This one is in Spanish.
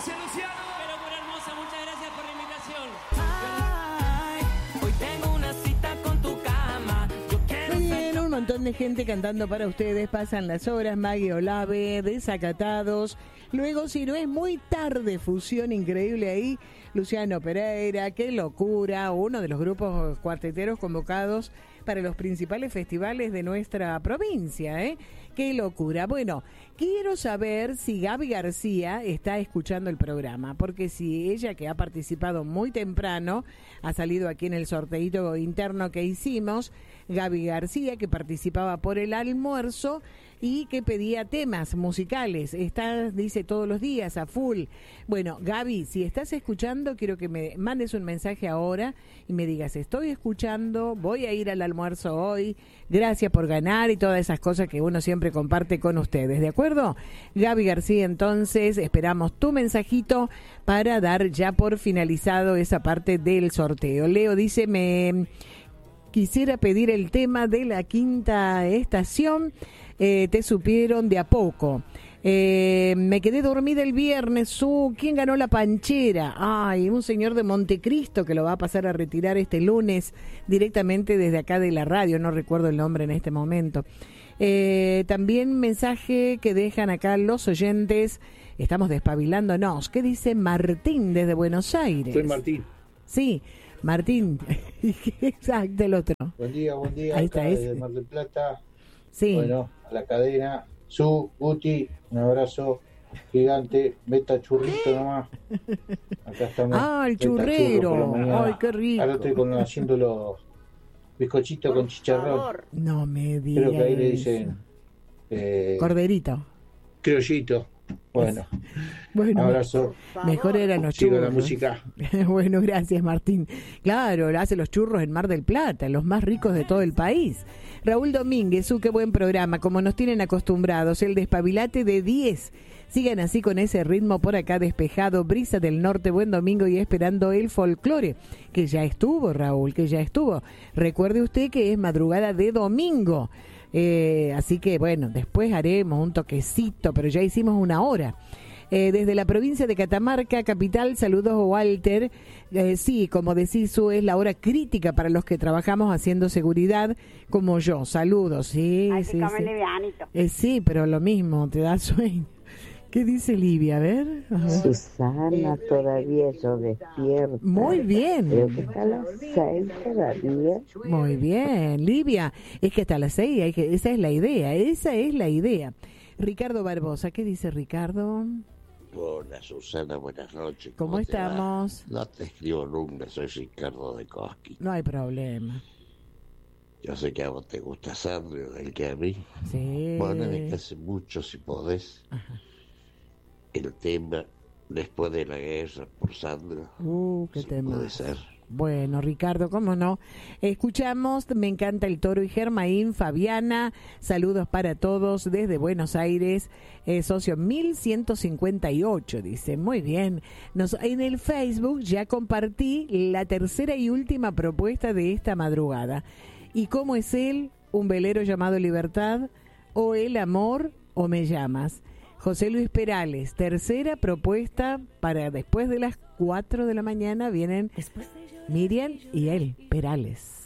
Gracias, Luciano. Pero por hermosa, muchas gracias por la invitación. Hoy tengo una cita con tu cama. Yo quiero Muy bien, un montón de gente cantando para ustedes. Pasan las horas, Maggie Olave, Desacatados. Luego, si no es muy tarde, fusión increíble ahí. Luciano Pereira, qué locura. Uno de los grupos cuarteteros convocados para los principales festivales de nuestra provincia, ¿eh? Qué locura. Bueno, quiero saber si Gaby García está escuchando el programa, porque si ella, que ha participado muy temprano, ha salido aquí en el sorteito interno que hicimos, Gaby García, que participaba por el almuerzo y que pedía temas musicales, está, dice, todos los días a full. Bueno, Gaby, si estás escuchando, quiero que me mandes un mensaje ahora y me digas, estoy escuchando, voy a ir al almuerzo hoy, gracias por ganar y todas esas cosas que uno siempre comparte con ustedes, ¿de acuerdo? Gaby García, entonces, esperamos tu mensajito para dar ya por finalizado esa parte del sorteo. Leo dice, quisiera pedir el tema de la quinta estación, te supieron de a poco. Me quedé dormida el viernes. ¿Quién ganó la panchera? Ay, un señor de Montecristo que lo va a pasar a retirar este lunes directamente desde acá de la radio. No recuerdo el nombre en este momento. También mensaje que dejan acá los oyentes. Estamos despabilándonos. ¿Qué dice Martín desde Buenos Aires? Soy Martín. Sí, Martín. Exacto, el otro. Buen día. Ahí está, acá desde Mar del Plata. Sí. Bueno, a la cadena. Guti, un abrazo gigante. Meta churrito nomás. Acá estamos. Ah, el Meta churrero. churro por la mañana. Ay, qué rico. Ahora estoy haciendo los bizcochitos con chicharrón. No me digas. Creo que ahí le dicen corderito. criollito. Bueno, abrazo. Mejor eran los Sigo churros. la música. Bueno, gracias, Martín. Claro, hace los churros en Mar del Plata, los más ricos de todo el país. Raúl Domínguez, qué buen programa, como nos tienen acostumbrados, el despabilate de 10. Sigan así con ese ritmo por acá despejado, brisa del norte, buen domingo y esperando el folclore, que ya estuvo, Raúl, que ya estuvo. Recuerde usted que es madrugada de domingo. Así que bueno, después haremos un toquecito, pero ya hicimos una hora. Desde la provincia de Catamarca, capital, saludos Walter. Sí, como decís, es la hora crítica para los que trabajamos haciendo seguridad, como yo. Saludos, sí. Hay sí, que comer sí. livianito. Sí, pero lo mismo, te da sueño. ¿Qué dice Livia? A ver. Susana, todavía yo despierto. Muy bien. Creo que está a las 6 todavía. Muy bien, Livia. Es que hasta las 6, esa es la idea. Ricardo Barbosa, ¿qué dice Ricardo? Hola Susana, buenas noches. ¿Cómo estamos? No te escribo nunca, soy Ricardo de Cosqui. No hay problema. Yo sé que a vos te gusta Sandro, el que a mí. Sí. Poneme que hace mucho, si podés. Ajá. El tema después de la guerra por Sandro. Qué si tema. Puede ser. Bueno, Ricardo, cómo no. Escuchamos, me encanta el Toro y Germaín, Fabiana, saludos para todos desde Buenos Aires, socio 1158, dice, muy bien. En el Facebook ya compartí la tercera y última propuesta de esta madrugada. ¿Y cómo es él? Un velero llamado Libertad, o El Amor, o Me Llamas. José Luis Perales, tercera propuesta para después de las 4 de la mañana vienen Miriam y él, Perales.